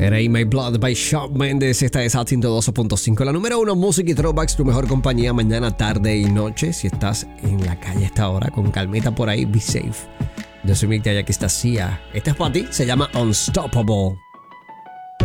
Era In My Blood by Shawn Mendes. Esta es Hot 102.5. La número 1, Music y Throwbacks, tu mejor compañía mañana, tarde y noche. Si estás en la calle a esta hora, con calmita por ahí, be safe. Yo soy Mick, y aquí está Sia. Esta es para ti, se llama Unstoppable.